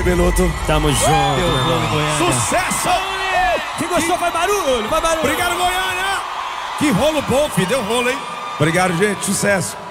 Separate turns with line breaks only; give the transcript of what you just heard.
Beluto.
Tamo junto, meu irmão.
Sucesso!
Quem gostou, vai barulho, vai barulho.
Obrigado, Goiânia! Que rolo bom, filho. Deu rolo, hein? Obrigado, gente. Sucesso.